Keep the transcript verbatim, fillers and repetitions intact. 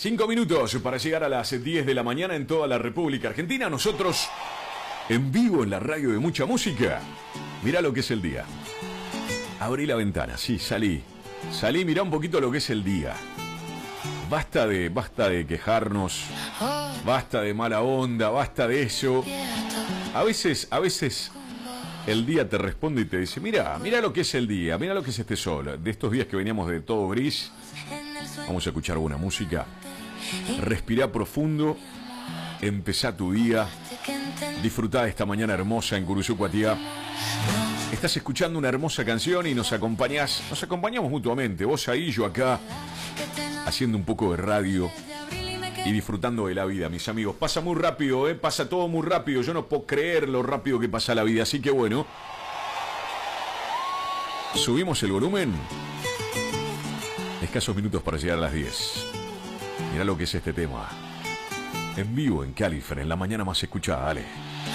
Cinco minutos para llegar a las diez de la mañana en toda la República Argentina. Nosotros en vivo en la radio de mucha música. Mirá lo que es el día. Abrí la ventana, sí, salí. Salí, mirá un poquito lo que es el día. Basta de, basta de quejarnos. Basta de mala onda, basta de eso. A veces, a veces el día te responde y te dice, mira, mira lo que es el día, mira lo que es este sol. De estos días que veníamos de todo gris, vamos a escuchar buena música. Respirá profundo, empezá tu día, disfrutá de esta mañana hermosa en Curuzú-Cuatiá. Estás escuchando una hermosa canción y nos acompañás, nos acompañamos mutuamente, vos ahí, yo acá, haciendo un poco de radio y disfrutando de la vida, mis amigos. Pasa muy rápido, ¿eh? Pasa todo muy rápido, yo no puedo creer lo rápido que pasa la vida, así que bueno, subimos el volumen. Escasos minutos para llegar a las diez. Mirá lo que es este tema. En vivo en Califer, en la mañana más escuchada, dale.